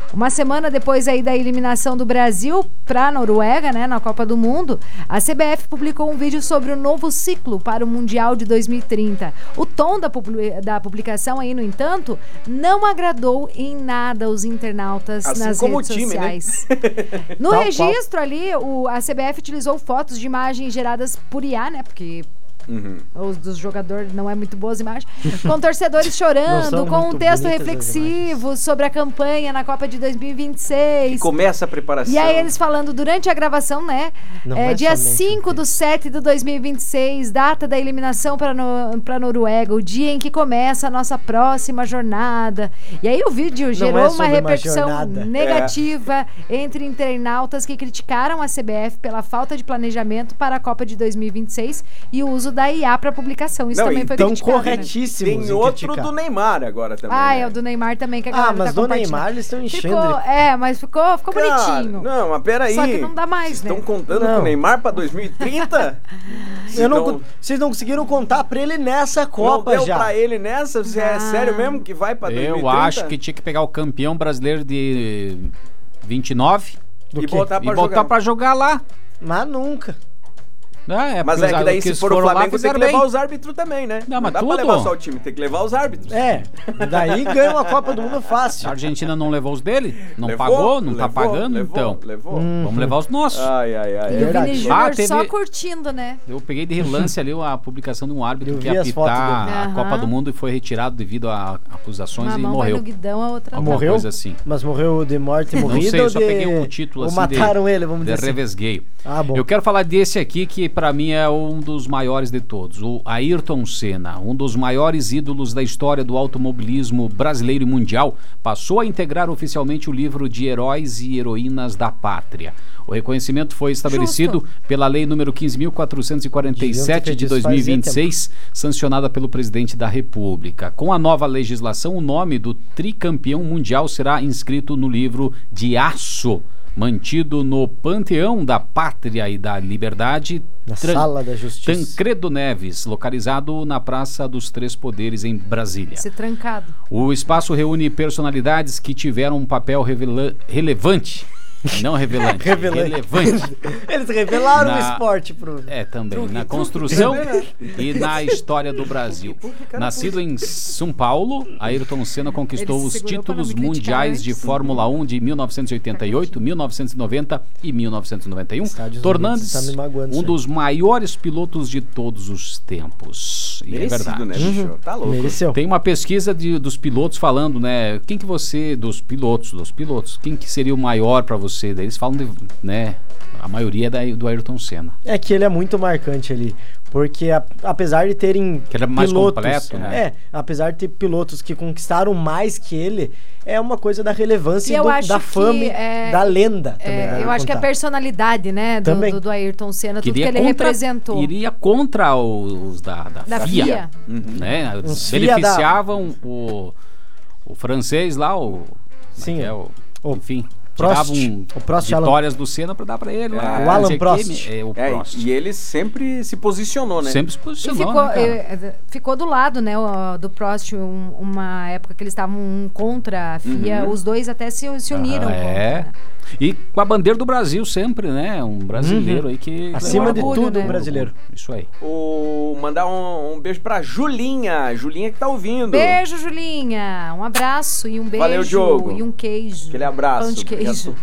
Uma semana depois aí da eliminação do Brasil para a Noruega, né, na Copa do Mundo, a CBF publicou um vídeo sobre o novo ciclo para o Mundial de 2030. O tom da publicação aí, no entanto, não agradou em nada os internautas assim nas como redes o time, sociais. Né? No registro ali, a CBF utilizou fotos de imagens geradas por IA, né, porque... os dos jogadores não é muito boas imagens, com torcedores chorando, com um texto reflexivo sobre a campanha na Copa de 2026. E começa a preparação. E aí eles falando durante a gravação, né? Dia 5/7/2026, data da eliminação para Noruega, o dia em que começa a nossa próxima jornada. E aí o vídeo gerou uma repercussão negativa entre internautas que criticaram a CBF pela falta de planejamento para a Copa de 2026 e o uso da IA para publicação. Isso também foi criticado. Corretíssimo. Tem outro do Neymar agora também. Ah, é o do Neymar também que a galera mas do Neymar eles estão enchendo. Mas ficou bonitinho. Não, mas peraí. Só que não dá mais, né? Estão contando com o Neymar para 2030? Vocês não conseguiram contar pra ele nessa Copa já. Não deu já. pra ele nessa? Você é sério mesmo que vai pra 2030? Eu acho que tinha que pegar o campeão brasileiro de 29 e botar pra jogar lá. Mas nunca. Mas é que daí se for o Flamengo tem que levar os árbitros também, né? Não, mas dá pra levar só o time, tem que levar os árbitros. Daí ganha uma Copa do Mundo fácil. A Argentina não levou os dele? Não pagou? Não tá pagando? Então, vamos levar os nossos. E o Vini Júnior só curtindo, né? Eu peguei de relance ali a publicação de um árbitro que ia apitar a Copa do Mundo e foi retirado devido a acusações e morreu. Guidão, a outra morreu? Coisa assim. Mas morreu de morte morrida? Não sei, eu só peguei um título assim mataram ele, vamos dizer assim. Revesgueio. Bom. Eu quero falar desse aqui que pra mim é um dos maiores de todos, o Ayrton Senna, um dos maiores ídolos da história do automobilismo brasileiro e mundial, passou a integrar oficialmente o livro de Heróis e Heroínas da Pátria. O reconhecimento foi estabelecido pela Lei número 15.447 de 2026, sancionada pelo presidente da República. Com a nova legislação, o nome do tricampeão mundial será inscrito no livro de aço, mantido no Panteão da Pátria e da Liberdade, na Sala da Justiça. Tancredo Neves, localizado na Praça dos Três Poderes, em Brasília. Se trancado. O espaço reúne personalidades que tiveram um papel relevante. Não revelante. Relevante. Eles revelaram o esporte também. Na construção e na história do Brasil. Nascido em São Paulo, Ayrton Senna conquistou os títulos mundiais de Fórmula 1 de 1988, 1990 e 1991, tornando-se um dos maiores pilotos de todos os tempos. E merecido, é verdade. Né, bicho? Tá louco. Mereceu. Tem uma pesquisa dos pilotos falando, né? Quem que você, dos pilotos, quem que seria o maior pra você? Daí eles falam, né? A maioria é do Ayrton Senna. É que ele é muito marcante ali. Porque apesar de terem que ele é mais pilotos, completo, né? Apesar de ter pilotos que conquistaram mais que ele, é uma coisa da relevância da fama, da lenda também. Eu acho que a personalidade, né, do Ayrton Senna, tudo que ele representou. Iria contra os da FIA. Né? Beneficiavam o francês lá, Sim. enfim. Prost, tiravam vitórias do Senna pra dar pra ele. O Alan Prost. Prost. E ele sempre se posicionou, né? Sempre se posicionou, ficou do lado, né, do Prost, uma época que eles estavam contra a FIA, os dois até se uniram contra. E com a bandeira do Brasil sempre, né? Um brasileiro aí que... Acima de tudo, um brasileiro. Isso aí. Mandar um beijo pra Julinha que tá ouvindo. Beijo, Julinha. Um abraço e um beijo. Valeu, Diogo. E um queijo. Aquele abraço. Pão de queijo.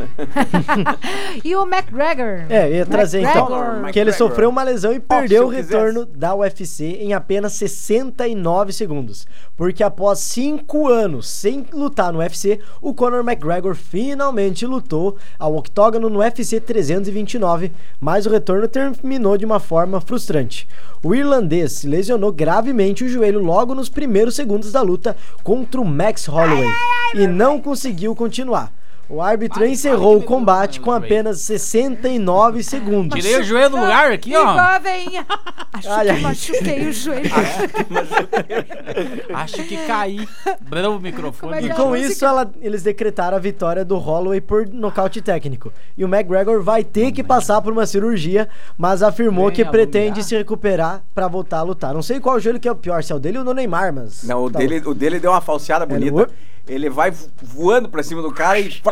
E o McGregor. Ia trazer então que ele sofreu uma lesão e perdeu o retorno da UFC em apenas 69 segundos. Porque após 5 anos sem lutar no UFC, o Conor McGregor finalmente lutou ao octógono no UFC 329, mas o retorno terminou de uma forma frustrante. O irlandês lesionou gravemente o joelho logo nos primeiros segundos da luta contra o Max Holloway e não conseguiu continuar. O árbitro encerrou o combate com apenas 69 segundos. Tirei o joelho do lugar aqui, ó. Igual a veinha. Acho que machuquei o joelho. Acho que caí. No microfone. E com isso, eles decretaram a vitória do Holloway por nocaute técnico. E o McGregor vai ter que passar por uma cirurgia, mas afirmou que pretende se recuperar pra voltar a lutar. Não sei qual joelho que é o pior, se é o dele ou do Neymar, mas... Não, o dele deu uma falseada bonita. Ele vai voando pra cima do cara e